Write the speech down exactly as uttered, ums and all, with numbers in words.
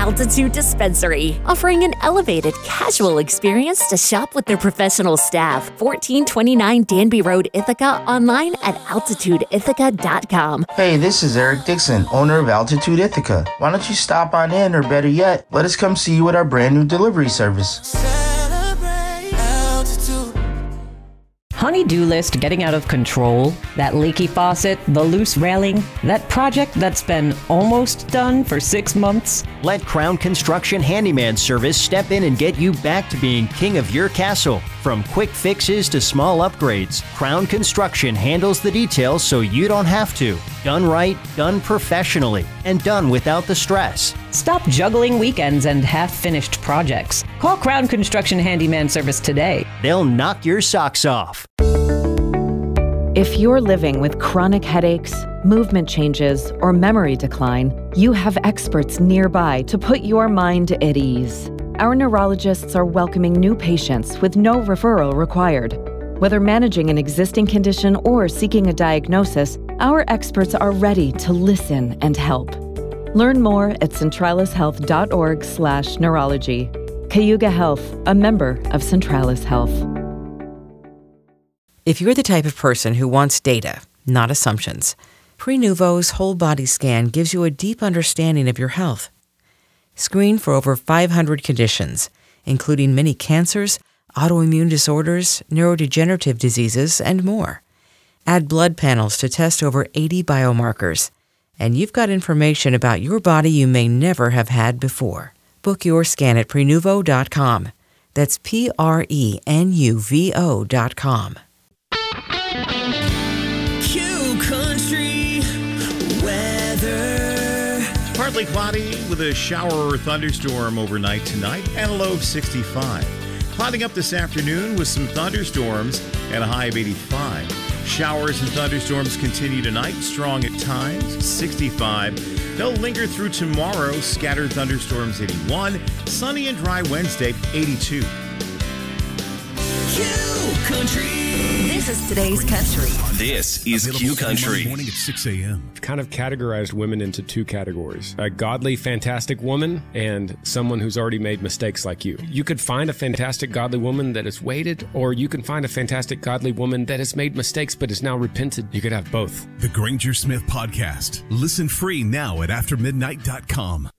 Altitude Dispensary, offering an elevated, casual experience to shop with their professional staff. fourteen twenty-nine Danby Road, Ithaca, online at altitude ithaca dot com. Hey, this is Eric Dixon, owner of Altitude Ithaca. Why don't you stop on in, or better yet, let us come see you at our brand new delivery service. Honey-do list getting out of control, that leaky faucet, the loose railing, that project that's been almost done for six months. Let Crown Construction Handyman Service step in and get you back to being king of your castle. From quick fixes to small upgrades, Crown Construction handles the details so you don't have to. Done right, done professionally, and done without the stress. Stop juggling weekends and half-finished projects. Call Crown Construction Handyman Service today. They'll knock your socks off. If you're living with chronic headaches, movement changes, or memory decline, you have experts nearby to put your mind at ease. Our neurologists are welcoming new patients with no referral required. Whether managing an existing condition or seeking a diagnosis, our experts are ready to listen and help. Learn more at centralis health dot org slash neurology. Cayuga Health, a member of Centralis Health. If you're the type of person who wants data, not assumptions, Prenuvo's whole body scan gives you a deep understanding of your health. Screen for over five hundred conditions, including many cancers, autoimmune disorders, neurodegenerative diseases, and more. Add blood panels to test over eighty biomarkers, and you've got information about your body you may never have had before. Book your scan at prenuvo dot com. That's P R E N U V O dot com. Q Country weather. Partly cloudy with a shower or thunderstorm overnight tonight and a low of sixty-five. Clouding up this afternoon with some thunderstorms and a high of eighty-five. Showers and thunderstorms continue tonight, strong at times, sixty-five. They'll linger through tomorrow, scattered thunderstorms, eighty-one. Sunny and dry Wednesday, eighty-two. Q Country. This is today's country. This is Q Country. Morning at six a.m. I've kind of categorized women into two categories. A godly, fantastic woman and someone who's already made mistakes like you. You could find a fantastic, godly woman that has waited, or you can find a fantastic, godly woman that has made mistakes but has now repented. You could have both. The Granger Smith Podcast. Listen free now at after midnight dot com.